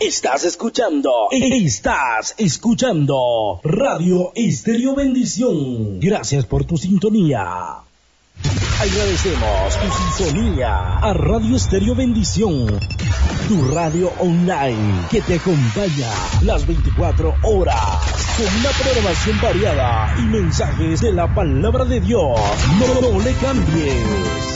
Estás escuchando Radio Estéreo Bendición. Gracias por tu sintonía. Agradecemos tu sintonía a Radio Estéreo Bendición, tu radio online que te acompaña las 24 horas con una programación variada y mensajes de la palabra de Dios. No le cambies.